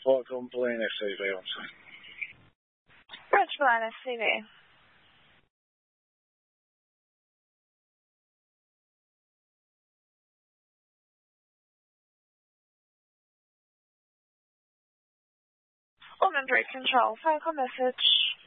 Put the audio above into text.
Welcome, plane SCV on scene. Bridge line SCV. Auckland Bridge Control, vehicle message.